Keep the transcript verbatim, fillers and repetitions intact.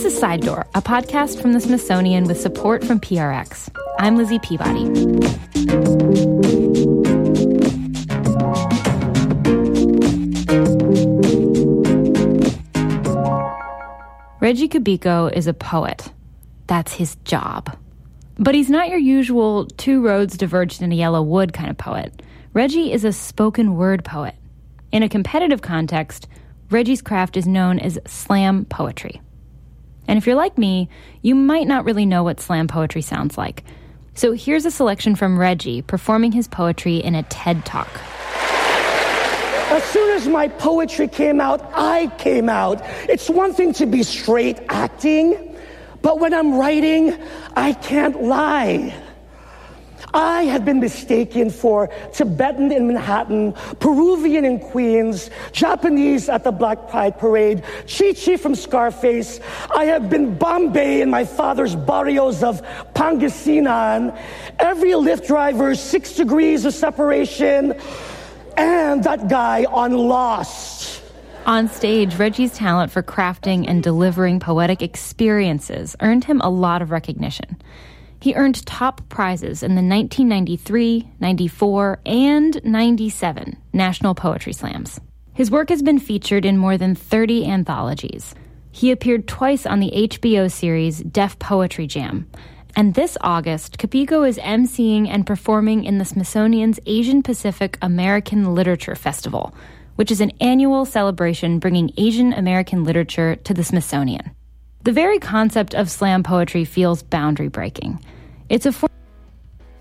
This is Side Door, a podcast from the Smithsonian with support from P R X. I'm Lizzie Peabody. Reggie Kubico is a poet. That's his job. But he's not your usual two roads diverged in a yellow wood kind of poet. Reggie is a spoken word poet. In a competitive context, Reggie's craft is known as slam poetry. And if you're like me, you might not really know what slam poetry sounds like. So here's a selection from Reggie performing his poetry in a TED Talk. As soon as my poetry came out, I came out. It's one thing to be straight acting, but when I'm writing, I can't lie. I have been mistaken for Tibetan in Manhattan, Peruvian in Queens, Japanese at the Black Pride Parade, Chi-Chi from Scarface. I have been Bombay in my father's barrios of Pangasinan, every Lyft driver's six degrees of separation, and that guy on Lost. On stage, Reggie's talent for crafting and delivering poetic experiences earned him a lot of recognition. He earned top prizes in the nineteen ninety-three, ninety-four, and ninety-seven National Poetry Slams. His work has been featured in more than thirty anthologies. He appeared twice on the H B O series Def Poetry Jam. And this August, Kubico is emceeing and performing in the Smithsonian's Asian Pacific American Literature Festival, which is an annual celebration bringing Asian American literature to the Smithsonian. The very concept of slam poetry feels boundary-breaking. It's a form